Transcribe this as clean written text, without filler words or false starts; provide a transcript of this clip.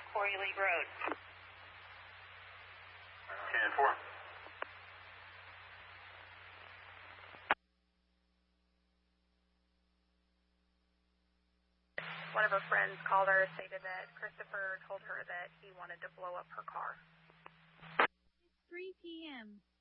Quarry League Road. 10-4. One of her friends called her, stated that Christopher told her that he wanted to blow up her car. It's 3 p.m.